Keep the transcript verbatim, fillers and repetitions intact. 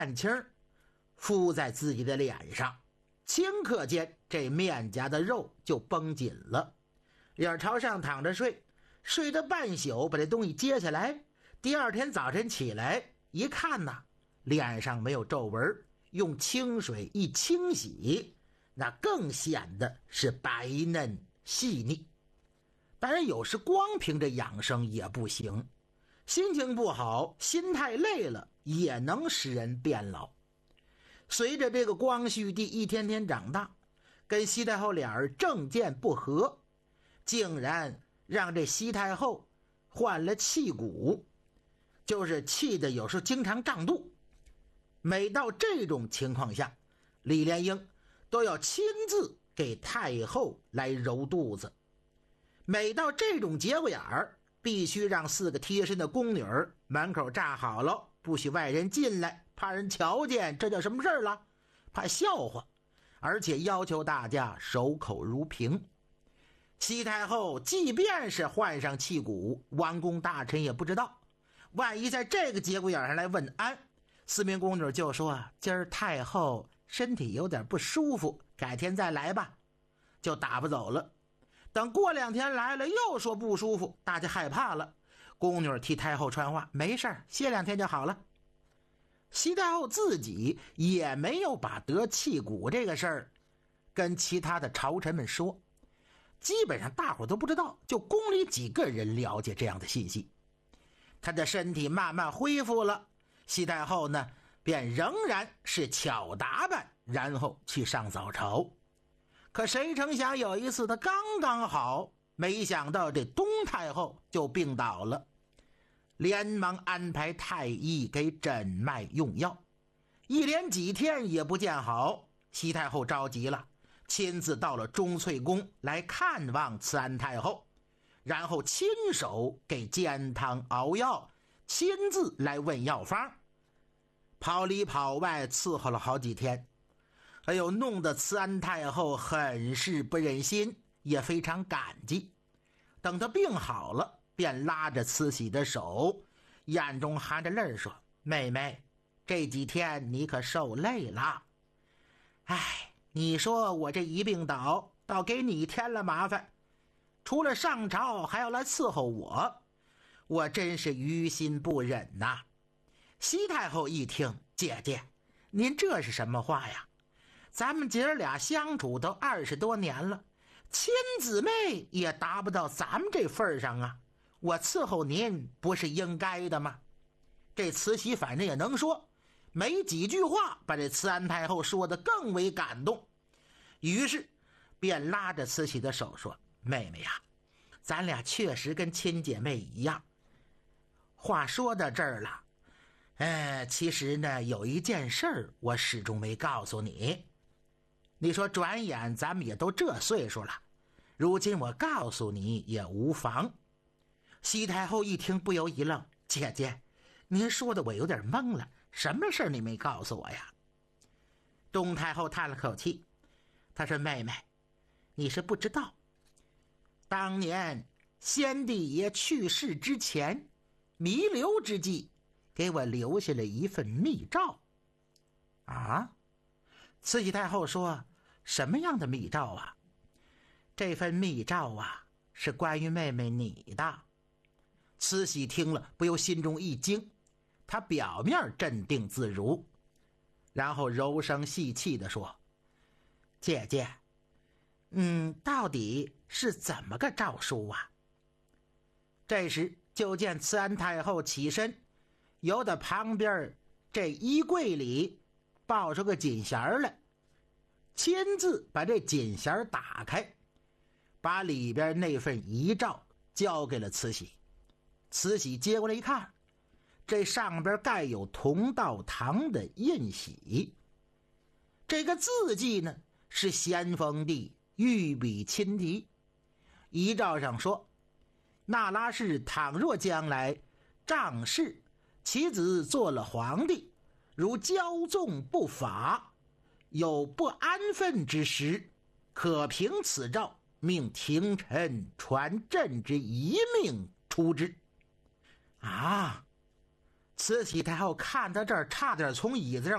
汗青敷在自己的脸上，顷刻间这面颊的肉就绷紧了，脸朝上躺着睡，睡得半宿，把这东西揭下来，第二天早晨起来一看呐，脸上没有皱纹，用清水一清洗，那更显得是白嫩细腻。当然有时光凭着养生也不行，心情不好，心太累了，也能使人变老。随着这个光绪帝一天天长大，跟西太后俩人政见不合，竟然让这西太后患了气骨，就是气的有时候经常胀肚。每到这种情况下，李莲英都要亲自给太后来揉肚子。每到这种节骨眼儿，必须让四个贴身的宫女儿门口站好了，不许外人进来，怕人瞧见这叫什么事儿了，怕笑话，而且要求大家守口如瓶。西太后即便是患上气骨，王公大臣也不知道，万一在这个节骨眼上来问安，四名宫女就说今儿太后身体有点不舒服，改天再来吧，就打发走了。等过两天来了又说不舒服，大家害怕了，宫女替太后传话，没事儿，歇两天就好了。西太后自己也没有把得气骨这个事儿跟其他的朝臣们说，基本上大伙都不知道，就宫里几个人了解这样的信息。她的身体慢慢恢复了，西太后呢便仍然是巧打扮，然后去上早朝。可谁成想有一次她刚刚好，没想到这东太后就病倒了，连忙安排太医给诊脉用药，一连几天也不见好。西太后着急了，亲自到了钟粹宫来看望慈安太后，然后亲手给煎汤熬药，亲自来问药方，跑里跑外伺候了好几天。哎呦，弄得慈安太后很是不忍心，也非常感激。等她病好了，便拉着慈禧的手，眼中含着泪说，妹妹，这几天你可受累了。哎，你说我这一病倒，倒给你添了麻烦，除了上朝还要来伺候我，我真是于心不忍呐。西太后一听，姐姐，您这是什么话呀？咱们姐儿俩相处都二十多年了，亲姊妹也达不到咱们这份上啊，我伺候您不是应该的吗？这慈禧反正也能说，没几句话把这慈安太后说得更为感动，于是便拉着慈禧的手说，妹妹呀，咱俩确实跟亲姐妹一样。话说到这儿了，呃，其实呢有一件事儿我始终没告诉你。你说转眼咱们也都这岁数了，如今我告诉你也无妨。西太后一听不由一愣，姐姐，您说的我有点懵了，什么事你没告诉我呀？东太后叹了口气，她说，妹妹，你是不知道，当年先帝爷去世之前，弥留之际给我留下了一份密诏。啊？慈禧太后说，什么样的密诏啊？这份密诏啊，是关于妹妹你的。慈禧听了不由心中一惊，她表面镇定自如，然后柔声细气地说，姐姐，嗯，到底是怎么个诏书啊？这时就见慈安太后起身，由到旁边这衣柜里抱出个锦匣来，亲自把这锦匣打开，把里边那份遗诏交给了慈禧。慈禧接过来一看，这上边盖有同道堂的印玺，这个字迹呢是咸丰帝御笔亲题。遗诏上说，那拉氏倘若将来仗势，其子做了皇帝，如骄纵不法，有不安分之时，可凭此诏命廷臣传朕之遗命出之。啊！慈禧太后看到这儿，差点从椅子上